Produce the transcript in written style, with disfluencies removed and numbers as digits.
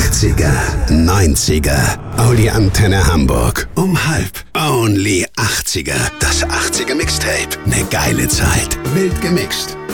80er, 90er, Audi Antenne Hamburg. Um 1:30. Only 80er. Das 80er Mixtape. Ne geile Zeit. Wild gemixt.